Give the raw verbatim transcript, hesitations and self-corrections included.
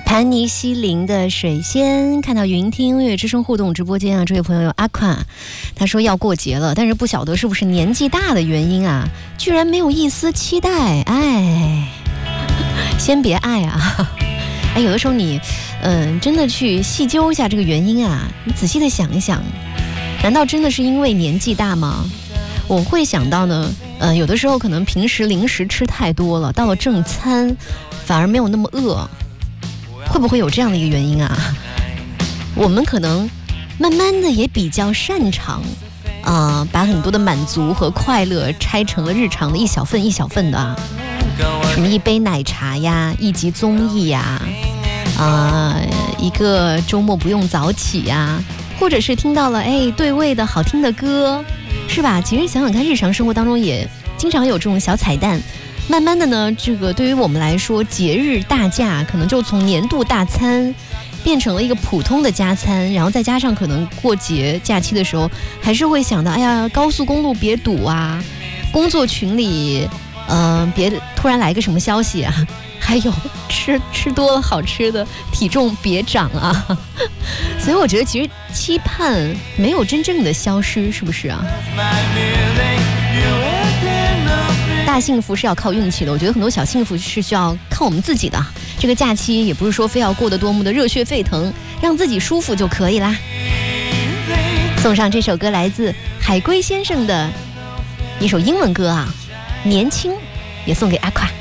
盘尼西林的水仙，看到云听音乐之声互动直播间啊，这位朋友有阿夸，他说要过节了，但是不晓得是不是年纪大的原因啊，居然没有一丝期待，哎，先别爱啊，哎，有的时候你，嗯、呃，真的去细究一下这个原因啊，你仔细的想一想，难道真的是因为年纪大吗？我会想到呢，呃，有的时候可能平时零食吃太多了，到了正餐反而没有那么饿。会不会有这样的一个原因啊？我们可能慢慢的也比较擅长啊、呃，把很多的满足和快乐拆成了日常的一小份一小份的啊，什么一杯奶茶呀，一集综艺呀，啊、呃，一个周末不用早起呀，或者是听到了哎对味的好听的歌，是吧？其实想想看，日常生活当中也经常有这种小彩蛋。慢慢的呢，这个对于我们来说，节日大假可能就从年度大餐变成了一个普通的加餐，然后再加上可能过节假期的时候，还是会想到，哎呀，高速公路别堵啊，工作群里，呃，别突然来个什么消息啊，还有吃吃多了好吃的，体重别长啊。所以我觉得其实期盼没有真正的消失，是不是啊？大幸福是要靠运气的，我觉得很多小幸福是需要靠我们自己的。这个假期也不是说非要过得多么的热血沸腾，让自己舒服就可以啦。送上这首歌，来自海龟先生的一首英文歌啊，年轻，也送给阿夸。